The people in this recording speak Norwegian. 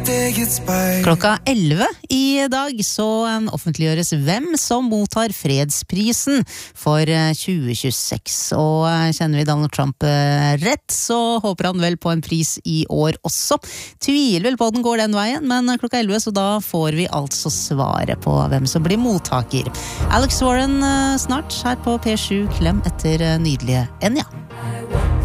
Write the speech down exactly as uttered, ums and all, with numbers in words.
Klokka elleve i dag så offentliggjøres hvem som mottar fredsprisen for tjue tjueseks. Og kjenner vi Donald Trump rett, så håper han vel på en pris i år også. Tviler vel på at den går den veien, men klokka elleve, så da får vi altså svaret på hvem som blir mottaker. Alex Warren snart her på P sju. Klem etter nydelige Enya.